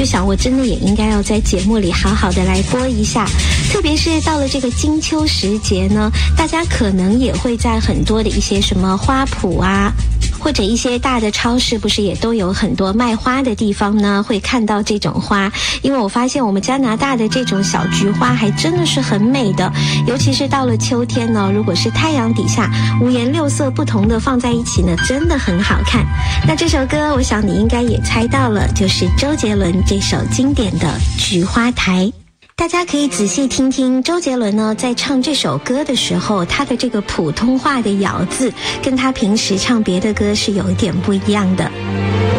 就想我真的也应该要在节目里好好的来播一下。特别是到了这个金秋时节呢，大家可能也会在很多的一些什么花圃啊，或者一些大的超市，不是也都有很多卖花的地方呢，会看到这种花。因为我发现我们加拿大的这种小菊花还真的是很美的，尤其是到了秋天呢，如果是太阳底下五颜六色不同的放在一起呢，真的很好看。那这首歌我想你应该也猜到了，就是周杰伦这首经典的《菊花台》。大家可以仔细听听周杰伦呢在唱这首歌的时候，他的这个普通话的咬字跟他平时唱别的歌是有一点不一样的。